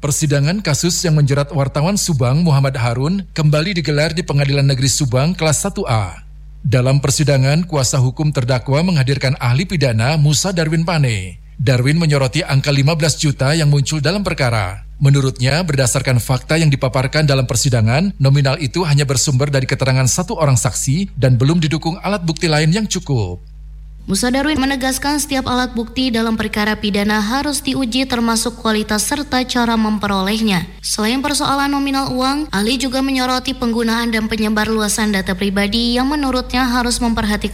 Persidangan kasus yang menjerat wartawan Subang Muhammad Harun kembali digelar di Pengadilan Negeri Subang kelas 1A. Dalam persidangan, kuasa hukum terdakwa menghadirkan ahli pidana Musa Darwin Pane. Darwin menyoroti angka 15 juta yang muncul dalam perkara. Menurutnya, berdasarkan fakta yang dipaparkan dalam persidangan, nominal itu hanya bersumber dari keterangan satu orang saksi dan belum didukung alat bukti lain yang cukup. Musa Darwin menegaskan setiap alat bukti dalam perkara pidana harus diuji termasuk kualitas serta cara memperolehnya. Selain persoalan nominal uang, ahli juga menyoroti penggunaan dan penyebar luasan data pribadi yang menurutnya harus memperhatikan